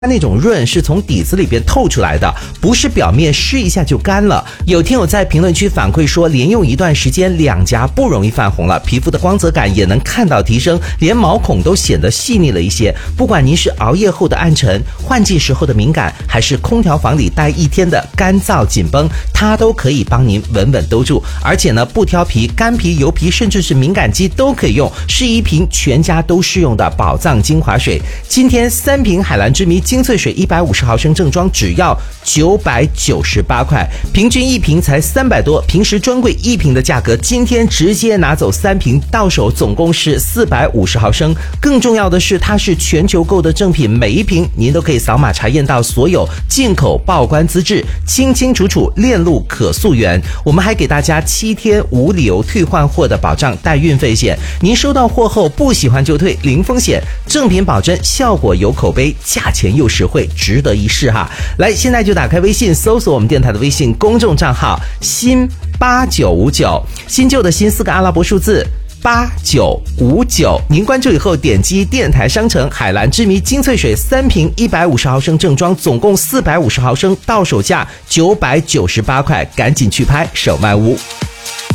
那种润是从底子里边透出来的，不是表面试一下就干了。有听友在评论区反馈说，连用一段时间两颊不容易泛红了，皮肤的光泽感也能看到提升，连毛孔都显得细腻了一些。不管您是熬夜后的暗沉、换季时候的敏感，还是空调房里待一天的干燥紧绷，它都可以帮您稳稳兜住。而且呢，不挑皮、干皮、油皮，甚至是敏感肌都可以用，是一瓶全家都适用的宝藏精华水。今天3瓶海蓝之谜精粹水150毫升正装只要998块，平均一瓶才300多，平时专柜一瓶的价格，今天直接拿走3瓶，到手总共是450毫升。更重要的是，它是全球购的正品，每一瓶您都可以扫码查验到所有进口报关资质，清清楚楚，链路可溯源。我们还给大家7天无理由退换货的保障，带运费险。您收到货后不喜欢就退，零风险，正品保真，效果有口碑，价钱又实惠，值得一试哈。来，现在就打开微信，搜索我们电台的微信公众账号新8959，新旧的新4个阿拉伯数字8959，您关注以后点击电台商城海蓝之谜精粹水3瓶150毫升正装，总共450毫升，到手价998块，赶紧去拍，手慢无。